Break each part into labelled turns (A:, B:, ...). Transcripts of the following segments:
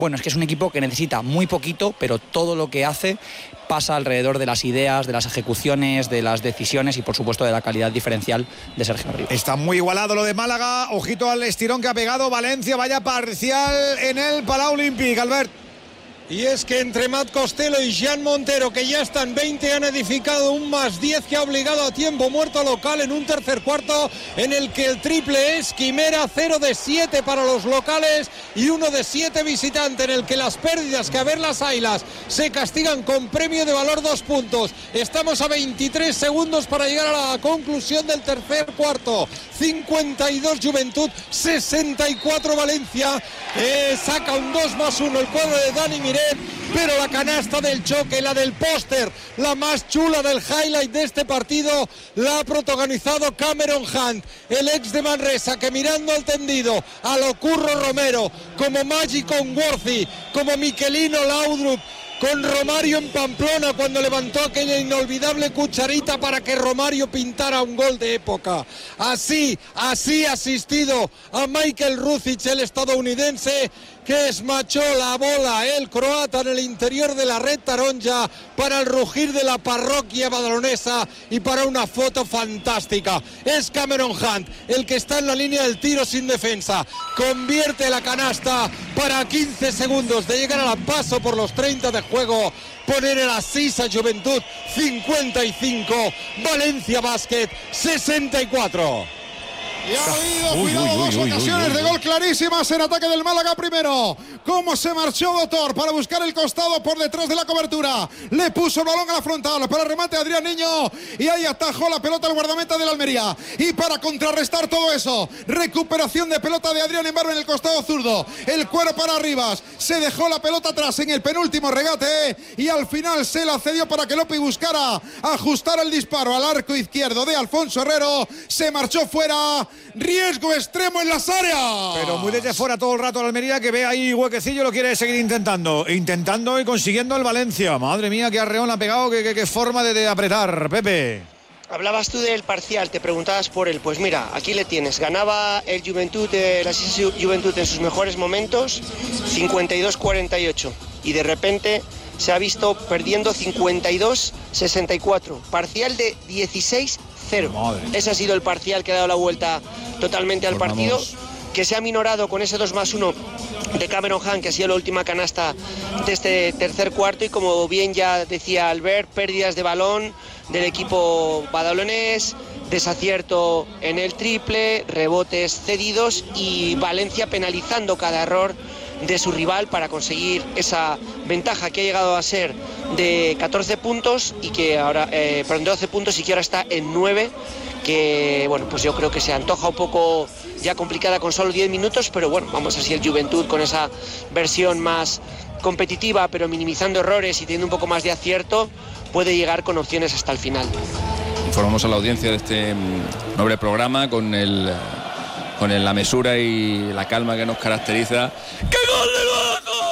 A: Bueno, es que es un equipo que necesita muy poquito, pero todo lo que hace pasa alrededor de las ideas, de las ejecuciones, de las decisiones y, por supuesto, de la calidad diferencial de Sergio Arribas.
B: Está muy igualado lo de Málaga. Ojito al estirón que ha pegado Valencia. Vaya parcial en el Palau Olímpic, Albert.
C: Y es que entre Matt Costello y Jean Montero, que ya están 20, han edificado un +10 que ha obligado a tiempo muerto local en un tercer cuarto en el que el triple es quimera. 0 de 7 para los locales y 1 de 7 visitante, en el que las pérdidas, que a ver las Águilas, se castigan con premio de valor 2 puntos. Estamos a 23 segundos para llegar a la conclusión del tercer cuarto. 52 Juventud, 64 Valencia. Saca un 2+1 el cuadro de Dani Miret, pero la canasta del choque, la del póster, la más chula del highlight de este partido, la ha protagonizado Cameron Hunt, el ex de Manresa, que mirando al tendido a lo Curro Romero, como Magic Onworthy, como Miquelino Laudrup, con Romario en Pamplona cuando levantó aquella inolvidable cucharita para que Romario pintara un gol de época. Así ha asistido a Michael Ruzic, el estadounidense, que esmachó la bola, el croata, en el interior de la red taronja para el rugir de la parroquia badalonesa y para una foto fantástica. Es Cameron Hunt el que está en la línea del tiro sin defensa. Convierte la canasta para 15 segundos de llegar al paso por los 30 de juego. Poner el asís a Juventud 55, Valencia Basket 64.
D: Y ha habido, cuidado, dos ocasiones de gol clarísimas en ataque del Málaga primero. Cómo se marchó Dotor para buscar el costado por detrás de la cobertura. Le puso el balón a la frontal para el remate Adrián Niño. Y ahí atajó la pelota el guardameta del Almería. Y para contrarrestar todo eso, recuperación de pelota de Adrián Embarbe en el costado zurdo. El cuero para Rivas. Se dejó la pelota atrás en el penúltimo regate. Y al final se la cedió para que Lopi buscara ajustar el disparo al arco izquierdo de Alfonso Herrero. Se marchó fuera. Riesgo extremo en las áreas.
B: Pero muy desde fuera todo el rato la Almería, que ve ahí huequecillo, lo quiere seguir intentando y consiguiendo el Valencia. Madre mía, qué arreón ha pegado, qué forma de apretar, Pepe.
E: Hablabas tú del parcial, te preguntabas por él. Pues mira, aquí le tienes. Ganaba el Juventud, la Juventud en sus mejores momentos, 52-48. Y de repente se ha visto perdiendo 52-64. Parcial de 16-0. Ese ha sido el parcial que ha dado la vuelta totalmente al partido, que se ha minorado con ese 2+1 de Cameron Hunt, que ha sido la última canasta de este tercer cuarto. Y como bien ya decía Albert, pérdidas de balón del equipo badalonés, desacierto en el triple, rebotes cedidos y Valencia penalizando cada error de su rival para conseguir esa ventaja que ha llegado a ser de 14 puntos y que ahora, perdón, 12 puntos y que ahora está en 9, que bueno, pues yo creo que se antoja un poco ya complicada con solo 10 minutos, pero bueno, vamos a ver si el Juventud, con esa versión más competitiva pero minimizando errores y teniendo un poco más de acierto, puede llegar con opciones hasta el final.
F: Informamos a la audiencia de este noble programa con la mesura y la calma que nos caracteriza. ¡Qué gol del Badajoz!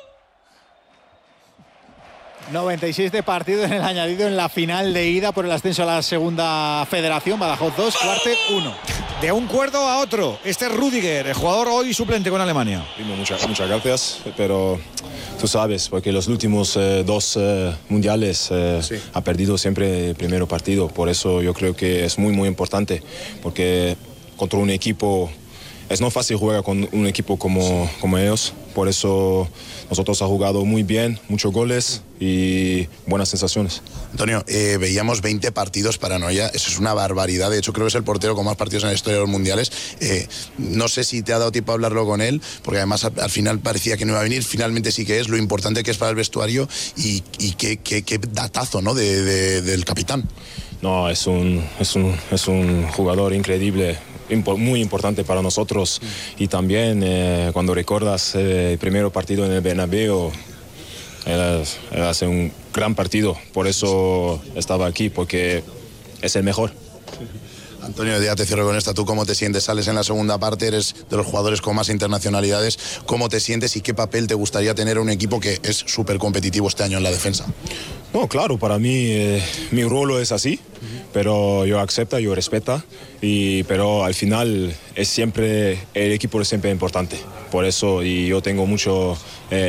G: 96 de partido en el añadido en la final de ida por el ascenso a la segunda federación. Badajoz 2, Cuarte 1.
B: De un cuerdo a otro. Este es Rüdiger, el jugador hoy suplente con Alemania.
H: Muchas gracias, pero tú sabes, porque los últimos dos mundiales ha perdido siempre el primer partido. Por eso yo creo que es muy importante, porque contra un equipo es no fácil jugar con un equipo como ellos. Por eso nosotros ha jugado muy bien, muchos goles y buenas sensaciones.
I: Antonio, veíamos 20 partidos para Noya, eso es una barbaridad. De hecho, creo que es el portero con más partidos en la historia de los mundiales. No sé si te ha dado tiempo a hablarlo con él, porque además al final parecía que no iba a venir. Finalmente sí que es, lo importante que es para el vestuario y qué datazo, ¿no?, del capitán.
H: No, es un jugador increíble, muy importante para nosotros. Y también cuando recuerdas el primer partido en el Bernabéu, él hace un gran partido, por eso estaba aquí, porque es el mejor.
I: Antonio, ya te cierro con esta. ¿Tú cómo te sientes? Sales en la segunda parte, eres de los jugadores con más internacionalidades. ¿Cómo te sientes y qué papel te gustaría tener en un equipo que es súper competitivo este año en la defensa?
H: No, claro, para mí mi rol es así, pero yo acepto, yo respeto, pero al final es siempre, el equipo es siempre importante. Por eso, y yo tengo mucho